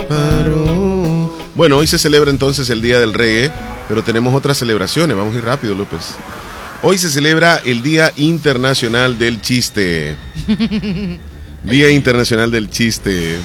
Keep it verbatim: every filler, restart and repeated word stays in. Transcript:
Paró. Bueno, hoy se celebra entonces el Día del Reggae, pero tenemos otras celebraciones. Vamos a ir rápido, López. Hoy se celebra el Día Internacional del Chiste. Día Internacional del Chiste.